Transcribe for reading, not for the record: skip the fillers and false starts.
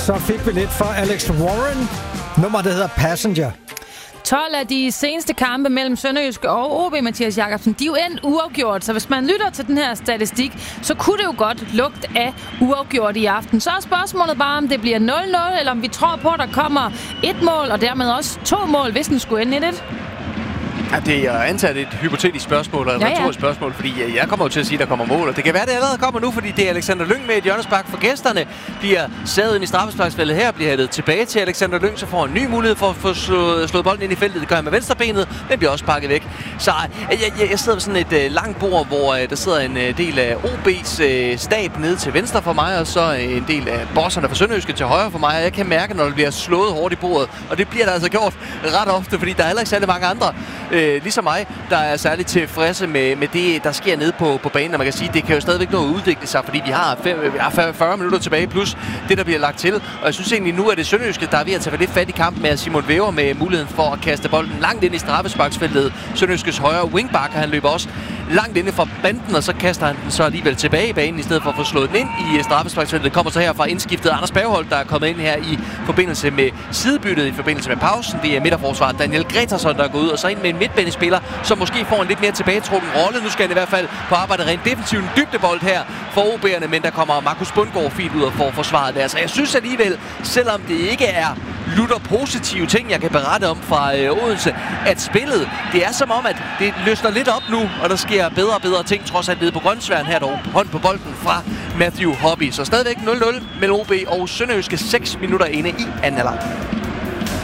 så fik vi lidt for Alex Warren. Nummer, der hedder Passenger. 12 af de seneste kampe mellem Sønderjyske og OB, Mathias Jakobsen, de er jo endt uafgjort. Så hvis man lytter til den her statistik, så kunne det jo godt lugte af uafgjort i aften. Så er spørgsmålet bare, om det bliver 0-0, eller om vi tror på, at der kommer et mål, og dermed også 2 mål, hvis den skulle ende 1-1. Ja, det er antaget et hypotetisk spørgsmål, eller et retorisk spørgsmål, fordi jeg kommer jo til at sige, at der kommer mål. Og det kan være, at det allerede kommer nu, fordi det er Alexander Lyng med et hjørnespark for gæsterne. Bliver sadet ind i straffesparksfeltet her, bliver hættet tilbage til Alexander Lyng, så får en ny mulighed for at få slået bolden ind i feltet. Det gør han med venstrebenet, den bliver også pakket væk. Så jeg sidder ved sådan et langt bord, hvor der sidder en del af OB's stab nede til venstre for mig, og så en del af bosserne fra Sønderjyske til højre for mig. Og jeg kan mærke, når det bliver slået hårdt i bordet, og det bliver der altså gjort ret ofte, fordi der er heller ikke særlig mange andre ligesom mig, der er særligt tilfredse med det, der sker nede på banen. Og man kan sige, det kan jo stadigvæk nå at udvikle sig, fordi vi har 40 minutter tilbage, plus det, der bliver lagt til. Og jeg synes egentlig nu, at det Sønderjyske, der er ved at tage lidt fat i kampen med Simon Væver med muligheden for at kaste bolden langt ind i straffesparksfeltet. Sønderjyskes højre wingback, han løber også langt inde fra banden, og så kaster han den så alligevel tilbage i banen, i stedet for at få slået den ind i straffesparksfeltet. Det kommer så her fra indskiftet Anders Bergholt, der er kommet ind her i forbindelse med sidebyttet, i forbindelse med pausen. Det er midterforsvaret Daniel Gretarsson, der er gået ud, og så ind med en midtbanespiller, som måske får en lidt mere tilbagetrukken rolle. Nu skal han i hvert fald på arbejde rent defensivt, en dybdebold her for OB'erne, men der kommer Markus Bundgaard fint ud og får forsvaret der. Så jeg synes alligevel, selvom det ikke er lutter positive ting, jeg kan berette om fra Odense, at spillet, det er som om, at det løsner lidt op nu, og der sker bedre og bedre ting, trods alt nede på Grønsværen her, dog hånd på bolden fra Matthew Hobby. Så stadigvæk 0-0 mellem OB og Sønderjyske 6 minutter inde i anden halvleg.